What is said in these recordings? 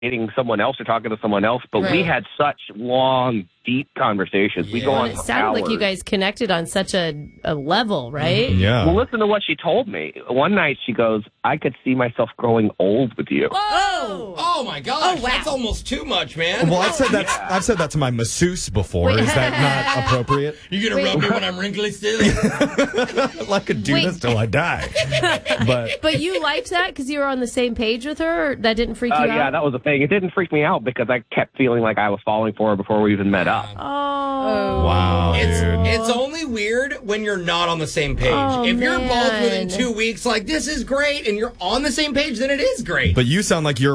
dating someone else or talking to someone else, but we had such long, deep conversations. We go on It for sounded hours. like you guys connected on such a level, right? Yeah. Well, listen to what she told me. One night she goes, I could see myself growing old with you. Oh my gosh, that's almost too much, man. Well, I've said that to my masseuse before. Is that not appropriate? You gonna rub me when I'm wrinkly still? I could do this till I die. But you liked that because you were on the same page with her? Or that didn't freak you out? Yeah, that was the thing. It didn't freak me out because I kept feeling like I was falling for her before we even met up. Oh. Wow, dude. It's only weird when you're not on the same page. If you're both within 2 weeks, like, this is great, and you're on the same page, then it is great. But you sound like you're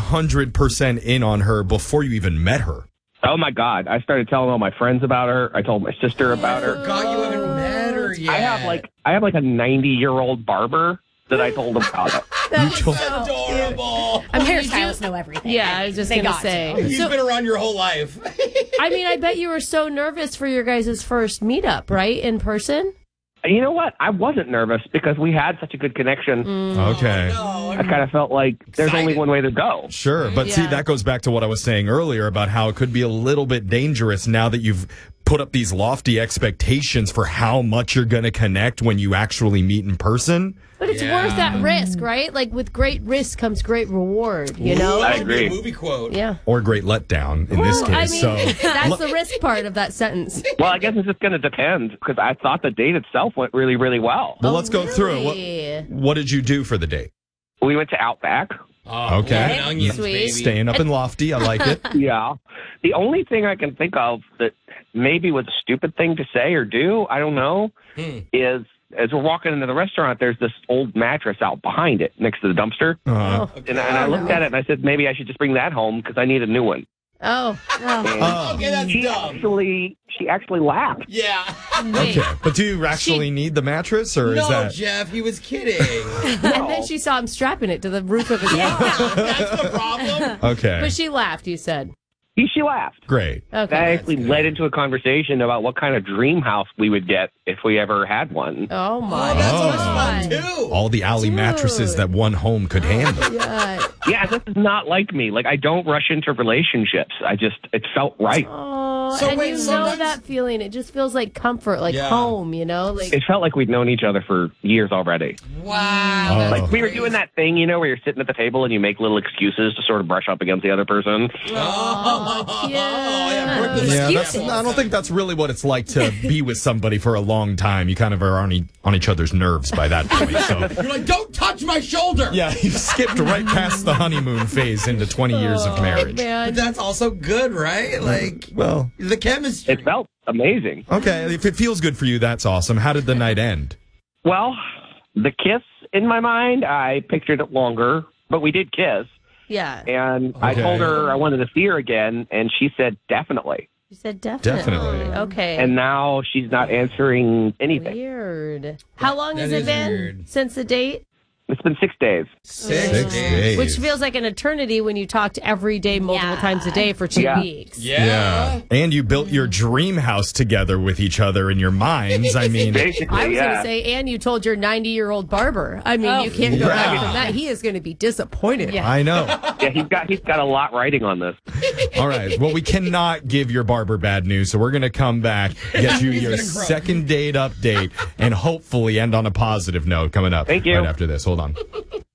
100% in on her before you even met her. Oh, my God. I started telling all my friends about her. I told my sister about her. God, you haven't met her yet. I have like a 90-year-old barber that I told about it. That's adorable. I mean, hairstylists know everything. Yeah, I was just going to say. He's been around your whole life. I mean, I bet you were so nervous for your guys' first meetup, right? In person? You know what? I wasn't nervous because we had such a good connection. Okay. I kind of felt like there's only one way to go. Sure, but see, that goes back to what I was saying earlier about how it could be a little bit dangerous now that you've put up these lofty expectations for how much you're going to connect when you actually meet in person. But it's worth that risk, right? Like, with great risk comes great reward, you know? I agree. A movie quote. Yeah. Or great letdown in this case. I mean, that's the risk part of that sentence. Well, I guess it's just going to depend because I thought the date itself went really, really well. Well, let's go through really? it. What did you do for the date? We went to Outback. Okay. Onions, Sweet. baby. Staying up in lofty. I like it. Yeah. The only thing I can think of that maybe was a stupid thing to say or do, I don't know, is as we're walking into the restaurant, there's this old mattress out behind it next to the dumpster. And I looked at it and I said, maybe I should just bring that home because I need a new one. Oh. Okay, that's She dumb. actually laughed. Yeah. Okay. But do you actually need the mattress or is No, that... Jeff, he was kidding. And then she saw him strapping it to the roof of his house. That's the problem. Okay. But she laughed, you said. She laughed. Great. Okay. That actually led into a conversation about what kind of dream house we would get if we ever had one. Oh, my That's God. fun, too. All the alley mattresses that one home could handle. Yeah. Yeah, this is not like me. Like, I don't rush into relationships. It felt right. Oh, So and wait, you know sometimes- that feeling. It just feels like comfort, like home, you know? Like, It felt like we'd known each other for years already. Wow. Like, we were doing that thing, where you're sitting at the table and you make little excuses to sort of brush up against the other person. I don't think that's really what it's like to be with somebody for a long time. You kind of are on each other's nerves by that point. So. You're like, don't touch my shoulder. Yeah, you've skipped right past the honeymoon phase into 20 years of marriage. But that's also good, right? Like, Well, the chemistry. It felt amazing. okay, if it feels good for you, that's awesome. How did the night end? Well, the kiss, in my mind, I pictured it longer, but we did kiss. yeah. And I Okay. told her I wanted to see her again, and she said definitely. You said definitely. Definitely. Okay. And now she's not answering anything. Weird. How long has That it is been weird. since the date? It's been 6 days. 6 6 days. Which feels like an eternity when you talked every day, multiple times a day for 2 weeks. Yeah. And you built your dream house together with each other in your minds. I mean, Basically, I was going yeah. to say, and you told your 90-year-old barber. I mean, you can't go back from that. He is going to be disappointed. I know. Yeah, he's got a lot writing on this. All right. Well, we cannot give your barber bad news, so we're going to come back, get you your second date update, and hopefully end on a positive note coming up. Thank you. Right after this. Hold on.